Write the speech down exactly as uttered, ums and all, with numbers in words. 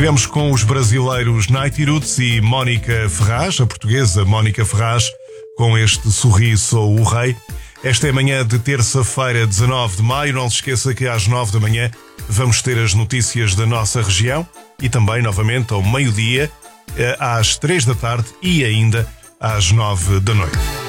Estivemos com os brasileiros Nighty Roots e Mónica Ferraz, a portuguesa Mónica Ferraz, com este Sorriso Sou o Rei. Esta é a manhã de terça-feira, dezanove de maio. Não se esqueça que às nove da manhã vamos ter as notícias da nossa região e também, novamente, ao meio-dia, às três da tarde e ainda às nove da noite.